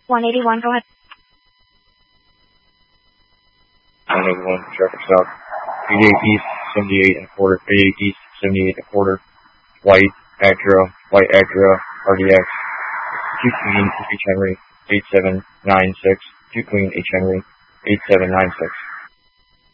181, go ahead. 181, traffic stop. 88 East, 78 and a quarter. 88 East, 78 and a quarter. White Acura, RDX. 2 Queen, H Henry, 8796. 2 Queen, H Henry, 8796.